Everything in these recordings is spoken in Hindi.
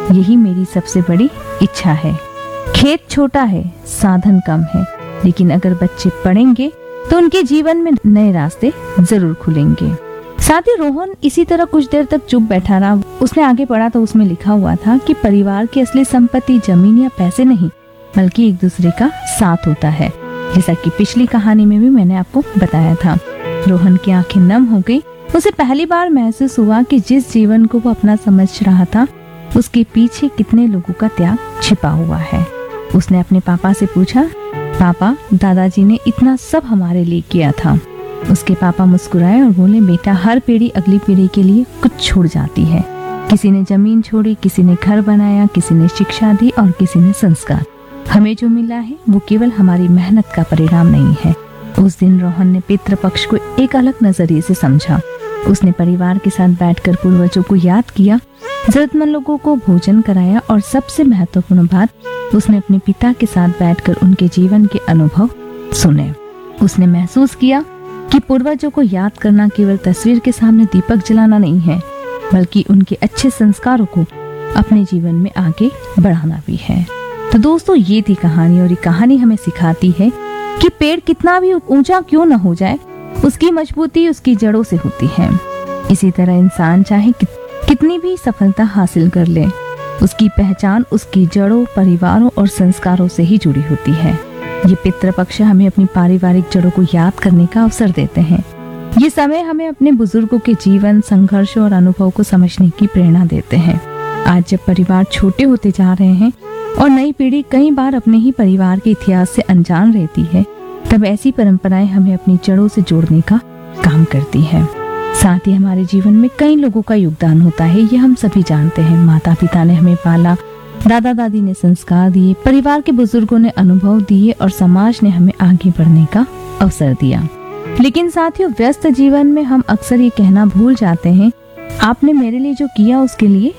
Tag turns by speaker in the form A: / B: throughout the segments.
A: यही मेरी सबसे बड़ी इच्छा है। खेत छोटा है, साधन कम है, लेकिन अगर बच्चे पढ़ेंगे तो उनके जीवन में नए रास्ते जरूर खुलेंगे। साथ ही रोहन इसी तरह कुछ देर तक चुप बैठा रहा। उसने आगे पढ़ा तो उसमें लिखा हुआ था कि परिवार की असली संपत्ति जमीन या पैसे नहीं, बल्कि एक दूसरे का साथ होता है। जैसा कि पिछली कहानी में भी मैंने आपको बताया था। रोहन की आंखें नम हो गई। उसे पहली बार महसूस हुआ कि जिस जीवन को वो अपना समझ रहा था, उसके पीछे कितने लोगों का त्याग छिपा हुआ है। उसने अपने पापा से पूछा, पापा, दादाजी ने इतना सब हमारे लिए किया था। उसके पापा मुस्कुराए और बोले, बेटा, हर पीढ़ी अगली पीढ़ी के लिए कुछ छोड़ जाती है। किसी ने जमीन छोड़ी, किसी ने घर बनाया, किसी ने शिक्षा दी और किसी ने संस्कार। हमें जो मिला है वो केवल हमारी मेहनत का परिणाम नहीं है। उस दिन रोहन ने पितृपक्ष को एक अलग नजरिए से समझा। उसने परिवार के साथ बैठकर पूर्वजों को याद किया, जरूरतमंद लोगों को भोजन कराया और सबसे महत्वपूर्ण बात, उसने अपने पिता के साथ बैठकर उनके जीवन के अनुभव सुने। उसने महसूस किया कि पूर्वजों को याद करना केवल तस्वीर के सामने दीपक जलाना नहीं है, बल्कि उनके अच्छे संस्कारों को अपने जीवन में आगे बढ़ाना भी है। तो दोस्तों, ये थी कहानी और ये कहानी हमें सिखाती है कि पेड़ कितना भी ऊंचा क्यों न हो जाए, उसकी मजबूती उसकी जड़ों से होती है। इसी तरह इंसान चाहे कितनी भी सफलता हासिल कर ले, उसकी पहचान उसकी जड़ों, परिवारों और संस्कारों से ही जुड़ी होती है। ये पितृपक्ष हमें अपनी पारिवारिक जड़ों को याद करने का अवसर देते हैं। ये समय हमें अपने बुजुर्गों के जीवन, संघर्ष और अनुभव को समझने की प्रेरणा देते हैं। आज जब परिवार छोटे होते जा रहे हैं और नई पीढ़ी कई बार अपने ही परिवार के इतिहास से अनजान रहती है, तब ऐसी परंपराएं हमें अपनी जड़ों से जोड़ने का काम करती है। साथ ही हमारे जीवन में कई लोगों का योगदान होता है, ये हम सभी जानते हैं। माता पिता ने हमें पाला, दादा दादी ने संस्कार दिए, परिवार के बुजुर्गों ने अनुभव दिए और समाज ने हमें आगे बढ़ने का अवसर दिया। लेकिन साथियों, व्यस्त जीवन में हम अक्सर ये कहना भूल जाते हैं, आपने मेरे लिए जो किया उसके लिए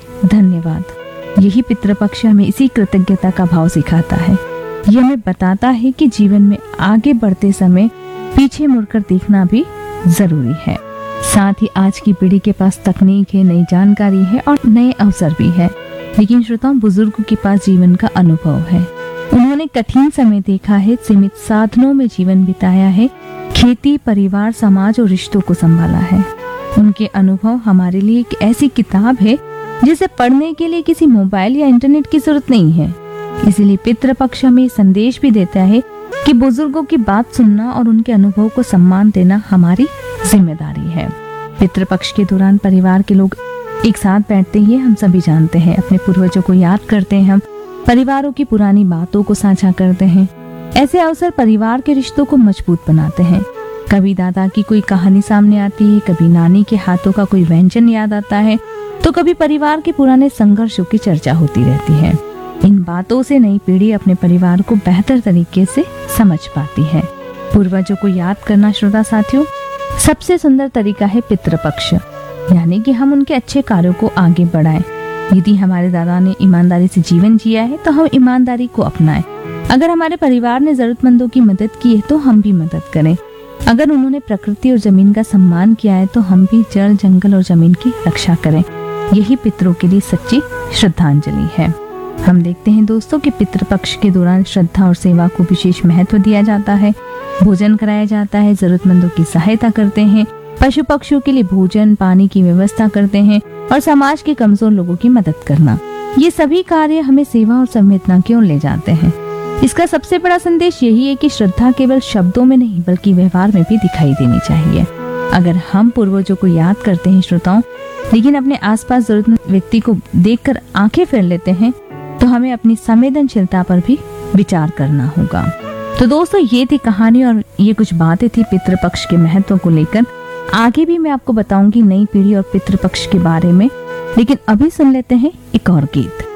A: धन्यवाद। यही पितृपक्ष हमें इसी कृतज्ञता का भाव सिखाता है। ये हमें बताता है कि जीवन में आगे बढ़ते समय पीछे मुड़कर देखना भी जरूरी है। साथ ही आज की पीढ़ी के पास तकनीक है, नई जानकारी है और नए अवसर भी है, लेकिन श्रोताओं, बुजुर्गों के पास जीवन का अनुभव है। उन्होंने कठिन समय देखा है, सीमित साधनों में जीवन बिताया है, खेती, परिवार, समाज और रिश्तों को संभाला है। उनके अनुभव हमारे लिए एक ऐसी किताब है जिसे पढ़ने के लिए किसी मोबाइल या इंटरनेट की जरूरत नहीं है। इसीलिए पितृपक्ष हमें संदेश भी देता है कि बुजुर्गों की बात सुनना और उनके अनुभव को सम्मान देना हमारी जिम्मेदारी है। पितृपक्ष के दौरान परिवार के लोग एक साथ बैठते हैं, हम सभी जानते हैं। अपने पूर्वजों को याद करते हैं, हम परिवारों की पुरानी बातों को साझा करते हैं। ऐसे अवसर परिवार के रिश्तों को मजबूत बनाते हैं। कभी दादा की कोई कहानी सामने आती है, कभी नानी के हाथों का कोई व्यंजन याद आता है, तो कभी परिवार के पुराने संघर्षों की चर्चा होती रहती है। इन बातों से नई पीढ़ी अपने परिवार को बेहतर तरीके से समझ पाती है। पूर्वजों को याद करना श्रोता साथियों, सबसे सुंदर तरीका है पितृपक्ष, यानी कि हम उनके अच्छे कार्यों को आगे बढ़ाएं। यदि हमारे दादा ने ईमानदारी से जीवन जिया है तो हम ईमानदारी को अपनाएं। अगर हमारे परिवार ने जरूरतमंदों की मदद की है तो हम भी मदद करें। अगर उन्होंने प्रकृति और जमीन का सम्मान किया है तो हम भी जल, जंगल और जमीन की रक्षा करें। यही पितरों के लिए सच्ची श्रद्धांजलि है। हम देखते हैं दोस्तों कि पितृपक्ष के दौरान श्रद्धा और सेवा को विशेष महत्व दिया जाता है। भोजन कराया जाता है, जरूरतमंदों की सहायता करते हैं, पशु पक्षियों के लिए भोजन पानी की व्यवस्था करते हैं और समाज के कमजोर लोगों की मदद करना। ये सभी कार्य हमें सेवा और संवेदना की ओर ले जाते हैं। इसका सबसे बड़ा संदेश यही है कि श्रद्धा केवल शब्दों में नहीं बल्कि व्यवहार में भी दिखाई देनी चाहिए। अगर हम पूर्वजों को याद करते हैं श्रोताओं, लेकिन अपने आसपास जरूरतमंद व्यक्ति को देखकर आंखें फेर लेते हैं, तो हमें अपनी संवेदनशीलता पर भी विचार करना होगा। तो दोस्तों, ये थी कहानी और ये कुछ बातें थी पितृपक्ष के महत्व को लेकर। आगे भी मैं आपको बताऊंगी नई पीढ़ी और पितृपक्ष के बारे में, लेकिन अभी सुन लेते हैं एक और गीत।